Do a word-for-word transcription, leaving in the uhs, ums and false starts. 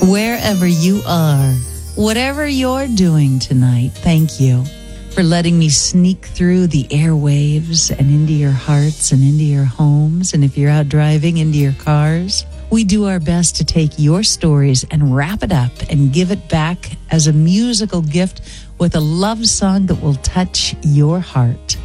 Wherever you are, whatever you're doing tonight, thank you for letting me sneak through the airwaves and into your hearts and into your homes. And if you're out driving, into your cars. We do our best to take your stories and wrap it up and give it back as a musical gift with a love song that will touch your heart.